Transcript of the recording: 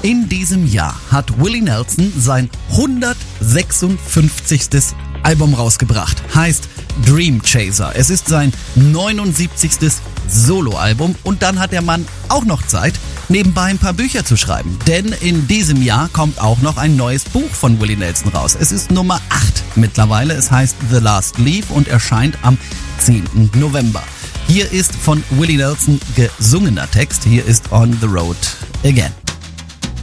In diesem Jahr hat Willie Nelson sein 156. Album rausgebracht. Heißt Dream Chaser. Es ist sein 79. Soloalbum und dann hat der Mann auch noch Zeit, nebenbei ein paar Bücher zu schreiben. Denn in diesem Jahr kommt auch noch ein neues Buch von Willie Nelson raus. Es ist Nummer 8 mittlerweile. Es heißt The Last Leaf und erscheint am 10. November. Hier ist von Willie Nelson gesungener Text. Hier ist On the Road Again.